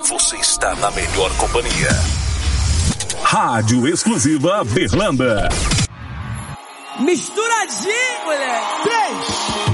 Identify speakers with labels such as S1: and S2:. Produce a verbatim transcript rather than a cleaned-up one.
S1: você está na melhor companhia.
S2: Rádio Exclusiva Berlanda.
S3: Misturadinho, moleque. Três.